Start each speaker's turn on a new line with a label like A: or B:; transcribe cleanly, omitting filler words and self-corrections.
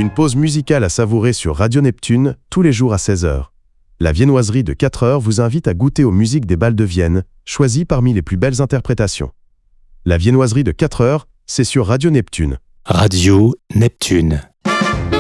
A: Une pause musicale à savourer sur Radio Neptune, tous les jours à 16h. La viennoiserie de 4h vous invite à goûter aux musiques des bals de Vienne, choisies parmi les plus belles interprétations. La viennoiserie de 4h, c'est sur Radio Neptune.
B: Radio Neptune.